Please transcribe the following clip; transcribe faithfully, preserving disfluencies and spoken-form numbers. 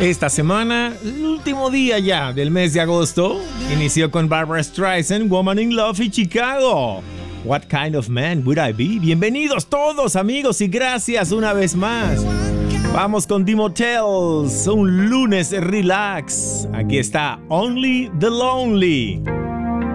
Esta semana, el último día ya del mes de agosto, inició con Barbra Streisand, Woman in Love y Chicago. What kind of man would I be? Bienvenidos todos, amigos, y gracias una vez más. Vamos con The Motels, un lunes relax. Aquí está Only the Lonely.